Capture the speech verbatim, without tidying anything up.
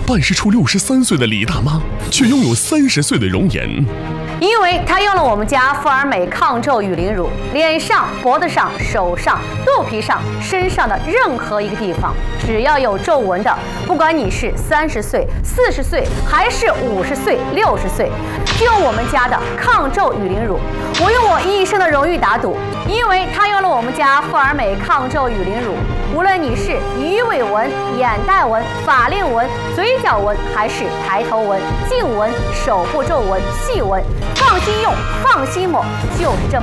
办事处六十三岁的李大妈却拥有三十岁的容颜？ 因为她用了我们家富尔美抗皱雨淋乳，脸上、脖子上、手上、肚皮上、身上的任何一个地方，只要有皱纹的，不管你是三十岁、四十岁，还是五十岁、六十岁，就用我们家的抗皱雨淋乳。我用我一生的荣誉打赌，因为她用了我们家富尔美抗皱雨淋乳，无论你是鱼尾纹、眼袋纹、法令纹、嘴角纹，还是抬头纹、颈纹、手部皱纹、细纹，放心用，放心抹，就是这么